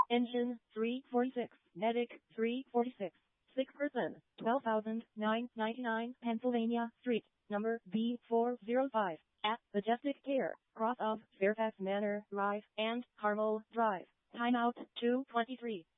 Engine 346, Medic 346. Sick person, 12,999 Pennsylvania Street, number B405, at Majestic Care, cross of Fairfax Manor Drive and Carmel Drive. Timeout 2:23.